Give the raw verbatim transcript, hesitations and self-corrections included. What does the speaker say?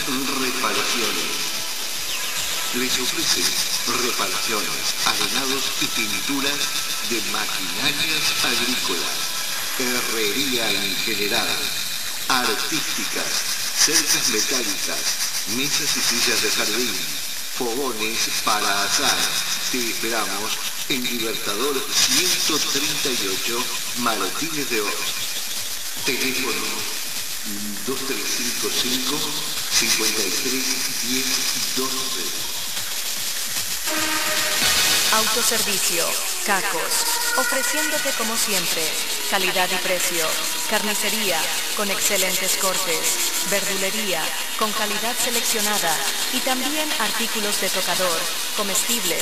Reparaciones. Les ofrece reparaciones, arenados y pinturas de maquinarias agrícolas, herrería en general, artísticas, cercas metálicas, mesas y sillas de jardín, fogones para asar. Te esperamos en Libertador ciento treinta y ocho, Martínez de Oz. Teléfono dos tres cinco cinco, cinco tres uno cero dos cero. Autoservicio, Cacos, ofreciéndote como siempre, calidad y precio, carnicería, con excelentes cortes, verdulería, con calidad seleccionada y también artículos de tocador, comestibles,